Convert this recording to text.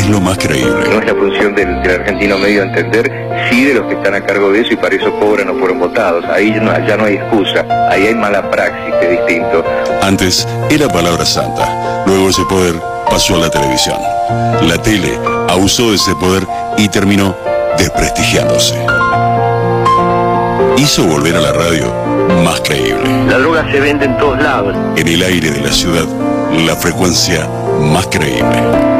es lo más creíble. No es la función del argentino medio entender, sí de los que están a cargo de eso y para eso cobran o fueron votados. Ahí ya no hay excusa, ahí hay mala praxis, que es distinto. Antes era palabra santa, luego ese poder pasó a la televisión. La tele abusó de ese poder y terminó desprestigiándose. Hizo volver a la radio más creíble. La droga se vende en todos lados. En el aire de la ciudad, la frecuencia más creíble.